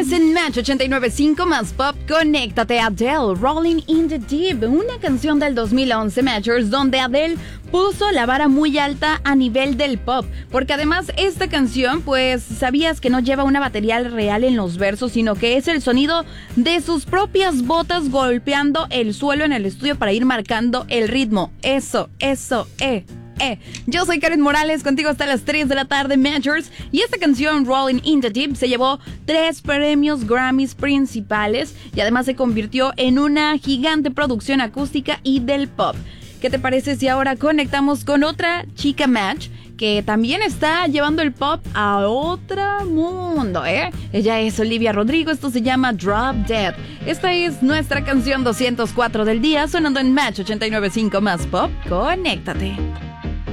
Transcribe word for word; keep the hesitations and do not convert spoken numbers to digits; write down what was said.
Tienes en Match ochenta y nueve punto cinco más pop. Conéctate a Adele, Rolling in the Deep, una canción del dos mil once, Matchers, donde Adele puso la vara muy alta a nivel del pop, porque además esta canción, pues, sabías que no lleva una batería real en los versos, sino que es el sonido de sus propias botas golpeando el suelo en el estudio para ir marcando el ritmo. Eso, eso, eh. Eh, yo soy Karen Morales, contigo hasta las tres de la tarde, Matchers. Y esta canción, Rolling in the Deep, se llevó tres premios Grammys principales y además se convirtió en una gigante producción acústica y del pop. ¿Qué te parece si ahora conectamos con otra chica Match que también está llevando el pop a otro mundo, eh? Ella es Olivia Rodrigo, esto se llama Drop Dead. Esta es nuestra canción doscientos cuatro del día, sonando en Match ochenta y nueve punto cinco más pop. Conéctate.